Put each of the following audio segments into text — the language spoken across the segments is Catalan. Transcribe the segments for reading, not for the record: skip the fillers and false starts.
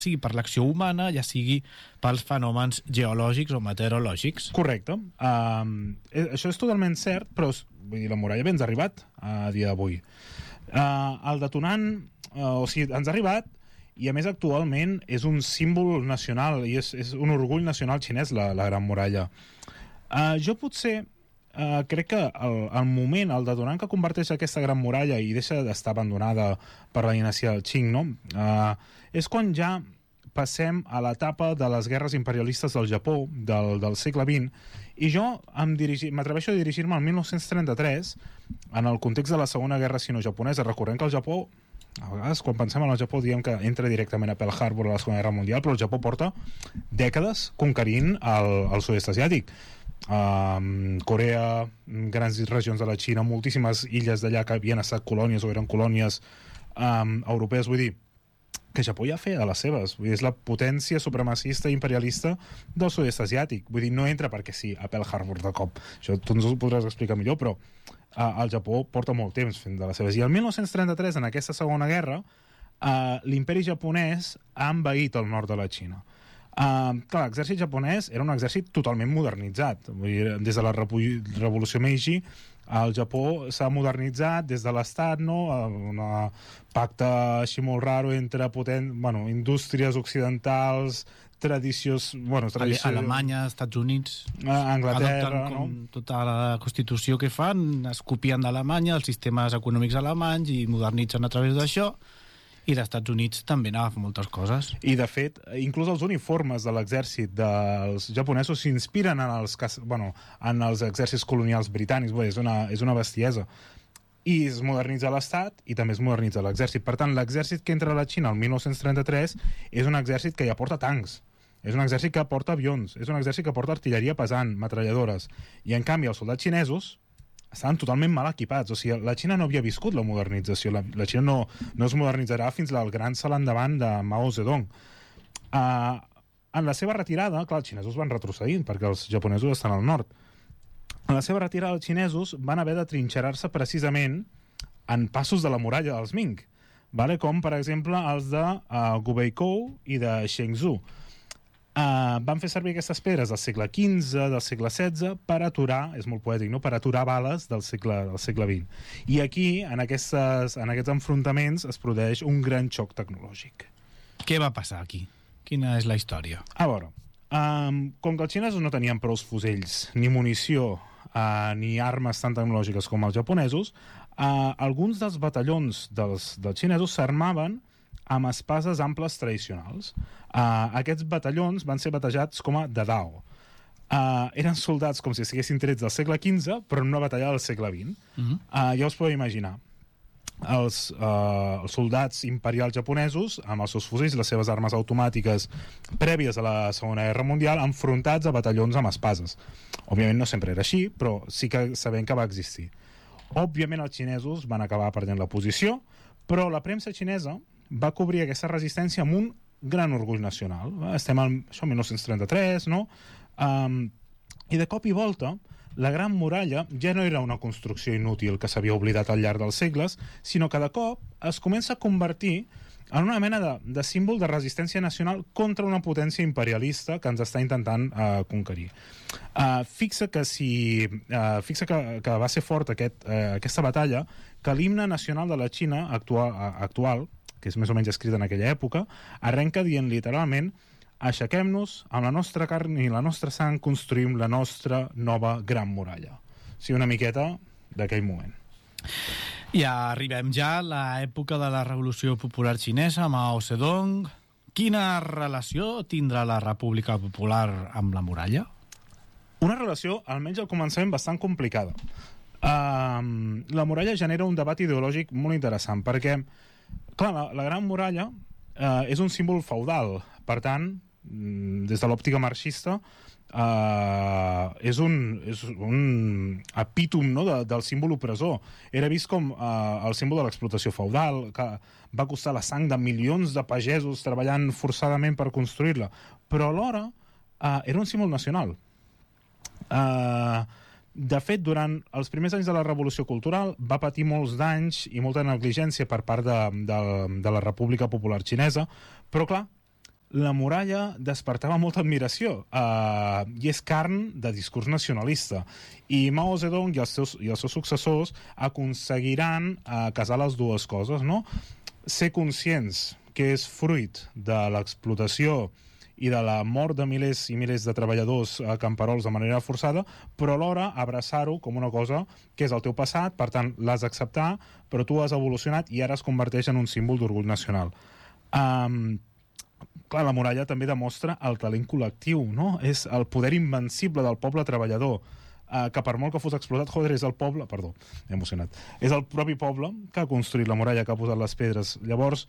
sigui per l'acció humana, ja sigui pels fenòmens geològics o meteorològics. Correcte. Això és totalment cert, però vull dir, la muralla bé ens ha arribat a dia d'avui. El detonant, o sigui, ens ha arribat, i a més actualment és un símbol nacional i és un orgull nacional xinès, la Gran Muralla. Jo potser crec que el moment, el detonant que converteix aquesta Gran Muralla i deixa d'estar abandonada per la dinastia del Qing, no? És quan ja passem a l'etapa de les guerres imperialistes del Japó del segle XX, i jo m'atreveixo a dirigir-me al 1933 en el context de la Segona Guerra Sino-Japonesa, recordant que el Japó, a vegades quan pensem en el Japó diem que entra directament a Pearl Harbor a la Segona Guerra Mundial, però el Japó porta dècades conquerint el sud-est asiàtic. Corea, grans regions de la Xina, moltíssimes illes d'allà que havien estat colònies o eren colònies europees. Vull dir que Japó ja feia de les seves, vull dir, és la potència supremacista i imperialista del sud-est asiàtic. Vull dir, no entra perquè sí a Pearl Harbor de cop, això tu ens ho podràs explicar millor, però el Japó porta molt temps fent de les seves, i el 1933, en aquesta segona guerra, l'imperi japonès ha envaït el nord de la Xina. Clar, l'exèrcit japonès era un exèrcit totalment modernitzat. Vull dir, des de la revolució Meiji el Japó s'ha modernitzat des de l'Estat, no? Un pacte així molt raro entre indústries occidentals, tradicions... Alemanya, Estats Units... Anglaterra, no? Tota la Constitució que fan, es copien d'Alemanya, els sistemes econòmics alemanys, i modernitzen a través d'això. I dels Estats Units també anava a fer moltes coses. I, de fet, inclús els uniformes de l'exèrcit dels japonesos s'inspiren en els exèrcits colonials britànics. És una bestiesa. I es modernitza l'Estat i també es modernitza l'exèrcit. Per tant, l'exèrcit que entra a la Xina el 1933 és un exèrcit que ja porta tancs, és un exèrcit que porta avions, és un exèrcit que porta artilleria pesant, metralladores. I, en canvi, els soldats xinesos estaven totalment mal equipats. O sigui, la Xina no havia viscut la modernització. La Xina no es modernitzarà fins al gran salt endavant de Mao Zedong. En la seva retirada, clar, els xinesos van retrocedint perquè els japonesos estan al nord. En la seva retirada, els xinesos van haver de trinxerar-se precisament en passos de la muralla dels Ming, com per exemple els de Gubeikou i de Shenzhou. Van fer servir aquestes pedres del segle XV, del segle XVI, per aturar, és molt poètic, no?, per aturar bales del segle XX. I aquí, en aquests enfrontaments, es produeix un gran xoc tecnològic. Què va passar aquí? Quina és la història? A veure, com que els xinesos no tenien prou fusells, ni munició, ni armes tan tecnològiques com els japonesos, alguns dels batallons dels xinesos s'armaven amb espases amples tradicionals. Aquests batallons van ser batejats com a Dadao. Eren soldats com si estiguessin trets del segle XV, però en una batalla del segle XX. Ja us podeu imaginar. Els soldats imperials japonesos, amb els seus fusells, les seves armes automàtiques prèvies a la Segona Guerra Mundial, enfrontats a batallons amb espases. Òbviament no sempre era així, però sí que sabem que va existir. Òbviament els xinesos van acabar perdent la posició, però la premsa xinesa va cobrir aquesta resistència amb un gran orgull nacional. Estem al 1933, no? I de cop i volta, la Gran Muralla ja no era una construcció inútil que s'havia oblidat al llarg dels segles, sinó que de cop es comença a convertir en una mena de símbol de resistència nacional contra una potència imperialista que ens està intentant conquerir. Fixa que va ser fort aquesta batalla, que l'himne nacional de la Xina actual, que és més o menys escrit en aquella època, arrenca dient literalment: aixequem-nos, amb la nostra carn i la nostra sang construïm la nostra nova Gran Muralla. O sigui, una miqueta d'aquell moment. Ja arribem ja a l'època de la Revolució Popular Xinesa, Mao Zedong. Quina relació tindrà la República Popular amb la muralla? Una relació, almenys al començament, bastant complicada. La muralla genera un debat ideològic molt interessant, perquè clar, la Gran Muralla és un símbol feudal, per tant, des de l'òptica marxista, és un epítom, no?, del símbol opressor. Era vist com el símbol de l'explotació feudal, que va costar la sang de milions de pagesos treballant forçadament per construir-la, però alhora era un símbol nacional. De fet, durant els primers anys de la Revolució Cultural va patir molts danys i molta negligència per part de la República Popular Xinesa, però clar, la muralla despertava molta admiració i és carn de discurs nacionalista. I Mao Zedong i els seus successors aconseguiran casar les dues coses, no? Ser conscients que és fruit de l'explotació i de la mort de milers i milers de treballadors camperols de manera forçada, però alhora abraçar-ho com una cosa que és el teu passat, per tant, l'has d'acceptar, però tu has evolucionat i ara es converteix en un símbol d'orgull nacional. Clar, la muralla també demostra el talent col·lectiu, no? És el poder invencible del poble treballador, que per molt que fos explotat, joder, és el poble... Perdó, m'he emocionat. És el propi poble que ha construït la muralla, que ha posat les pedres. Llavors,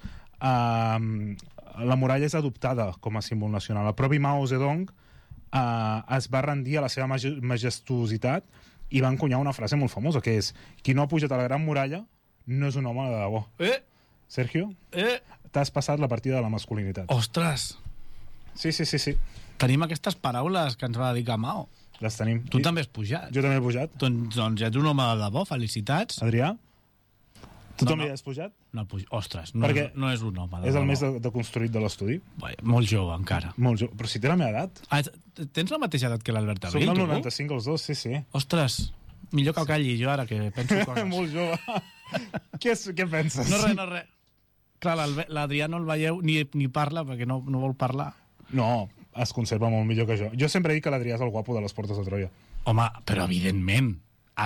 la muralla és adoptada com a símbol nacional. El propi Mao Zedong es va rendir a la seva majestuositat i va encunyar una frase molt famosa, que és: qui no ha pujat a la Gran Muralla no és un home de debò. Sergio, t'has passat la partida de la masculinitat. Ostres! Sí. Tenim aquestes paraules que ens va dedicar Mao. Les tenim. Tu també has pujat. Jo també he pujat. Doncs ja ets un home de debò, felicitats. Adrià? Tu també has pujat? No, ostres, no és un home de debò. És el més deconstruït de l'estudi. Molt jove, encara. Molt jove, però si té la meva edat. Tens la mateixa edat que l'Albert Abril, tu? Som del 95 els dos, sí. Ostres, millor que ho calli jo ara, que penso coses. Molt jove. Què penses? No res. Clar, l'Adrià no el veieu ni parla, perquè no vol parlar. No, es conserva molt millor que jo. Jo sempre dic que l'Adrià és el guapo de les Portes de Troia. Home, però evidentíssimament.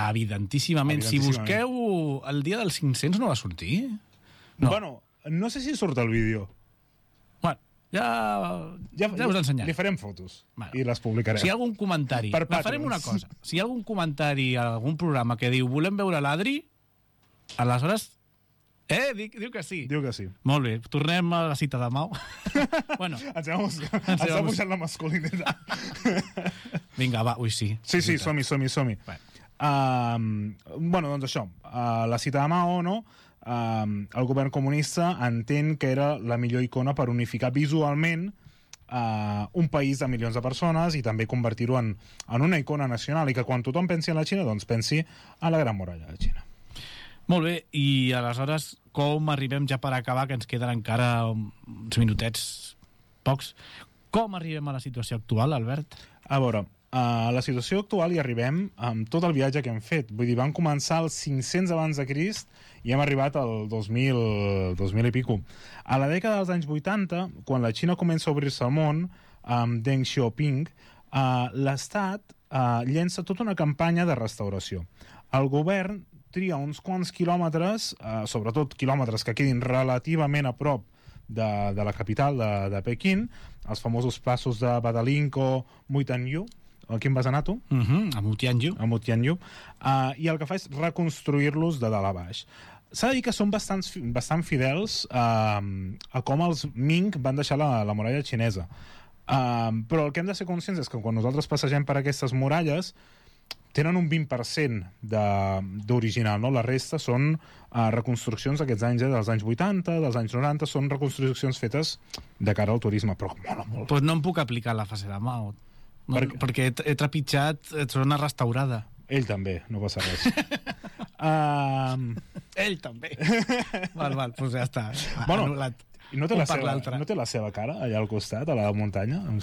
Si busqueu el dia dels 500 no va sortir? No. Bueno, no sé si surt el vídeo. Bueno, ja us ensenyaré. Li farem fotos i les publicarem. Si hi ha algun comentari... Farem una cosa. Si hi ha algun comentari a algun programa que diu volem veure l'Adri, aleshores... Diu que sí. Diu que sí. Molt bé, tornem a la cita de Mao. Bueno, ens ha pujat la masculinitat. Vinga, va, sí. Sí, som-hi. Bueno, doncs això, la cita de Mao, no? El govern comunista entén que era la millor icona per unificar visualment un país de milions de persones i també convertir-ho en una icona nacional, i que quan tothom pensi en la Xina, doncs pensi a la Gran Muralla de Xina. Molt bé, i aleshores com arribem, ja per acabar, que ens queden encara uns minutets pocs, com arribem a la situació actual, Albert? A veure, a la situació actual hi arribem amb tot el viatge que hem fet. Vull dir, vam començar als 500 abans de Crist i hem arribat al 2000 i pico. A la dècada dels anys 80, quan la Xina comença a obrir-se al món, amb Deng Xiaoping, l'Estat llença tota una campanya de restauració. El govern tria uns quants quilòmetres, sobretot quilòmetres que quedin relativament a prop de la capital de Pequín, els famosos passos de Badalinko, Muitanyu. Aquí em vas anar, tu? A Mutianyu. I el que fa és reconstruir-los de dalt a baix. S'ha de dir que són bastant fidels a com els Ming van deixar la muralla xinesa. Però el que hem de ser conscients és que quan nosaltres passegem per aquestes muralles tenen un 20% d'original, no? La resta són reconstruccions d'aquests anys, dels anys 80, dels anys 90, són reconstruccions fetes de cara al turisme, però mola molt. Pues no em puc aplicar la fase de Mao, perquè he trepitjat zona restaurada. Ell també, no passa res. Ell també. Val, doncs ja està. Bueno, anul·lat. I no té la seva cara allà al costat, a la muntanya? El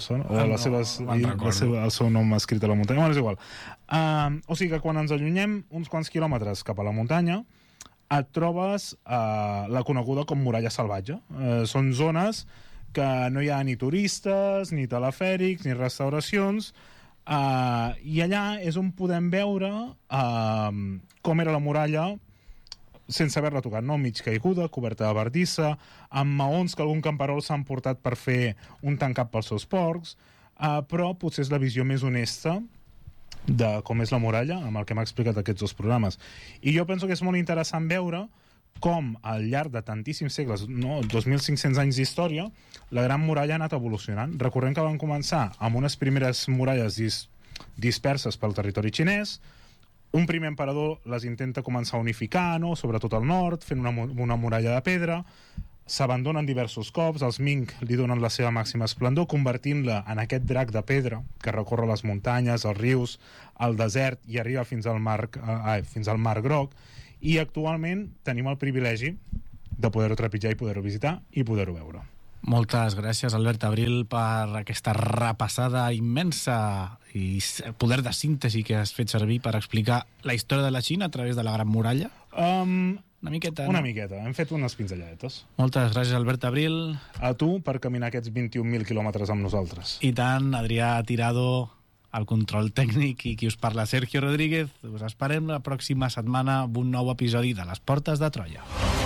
seu nom escrit a la muntanya? Bueno, és igual. O sigui que quan ens allunyem uns quants quilòmetres cap a la muntanya, et trobes la coneguda com muralla salvatge. Són zones que no hi ha ni turistes, ni telefèrics, ni restauracions, i allà és on podem veure com era la muralla sense haver-la tocat, no? Mig caiguda, coberta de bardissa, amb maons que algun camperol s'han portat per fer un tancat pels seus porcs, però potser és la visió més honesta de com és la muralla, amb el que m'ha explicat aquests dos programes. I jo penso que és molt interessant veure com al llarg de tantíssims segles, no, 2.500 anys d'història, la Gran Muralla ha anat evolucionant. Recordem que van començar amb unes primeres muralles disperses pel territori xinès. Un primer emperador les intenta començar a unificar, no? Sobretot al nord, fent una muralla de pedra. S'abandonen diversos cops, els Ming li donen la seva màxima esplendor, convertint-la en aquest drac de pedra que recorre les muntanyes, els rius, el desert i arriba fins al Mar Groc. I actualment tenim el privilegi de poder-ho trepitjar i poder-ho visitar i poder-ho veure. Moltes gràcies, Albert Abril, per aquesta repassada immensa i poder de síntesi que has fet servir per explicar la història de la Xina a través de la Gran Muralla. Una miqueta, no? Una miqueta. Hem fet unes pinzelladetes. Moltes gràcies, Albert Abril. A tu per caminar aquests 21.000 quilòmetres amb nosaltres. I tant, Adrià Tirado, el control tècnic, i qui us parla, Sergio Rodríguez. Us esperem la pròxima setmana amb un nou episodi de Les Portes de Troia.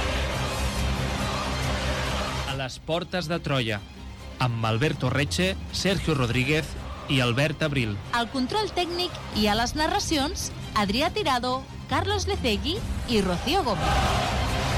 A les Portes de Troia, amb Alberto Reche, Sergio Rodríguez i Albert Abril. Al control tècnic i a les narracions, Adrià Tirado, Carlos Lecegui i Rocío Gómez.